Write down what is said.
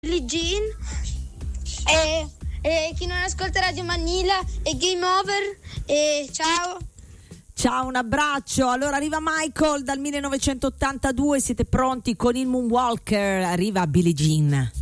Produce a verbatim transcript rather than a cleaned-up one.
Billie Jean. E, e chi non ascolta Radio Manila è Game Over. E ciao. Ciao, un abbraccio. Allora arriva Michael dal millenovecentottantadue, siete pronti con il Moonwalker, arriva Billie Jean.